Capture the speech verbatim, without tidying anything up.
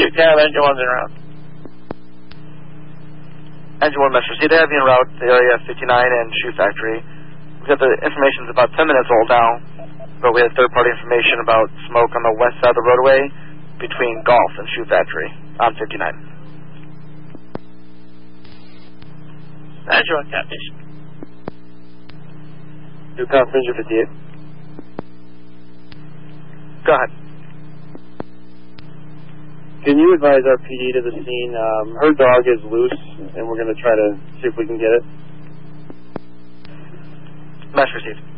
Big Cab, engine one's en route. Engine one, Metro C, they have you en route to area fifty-nine and Shoe Factory. We got the information's about ten minutes old now, but we had third-party information about smoke on the west side of the roadway between Golf and Shoe Factory on fifty-nine. Engine one, Catfish. New Conference fifty-eight. Go ahead. Can you advise our P D to the scene? Um, her dog is loose, and we're going to try to see if we can get it. Mesh received.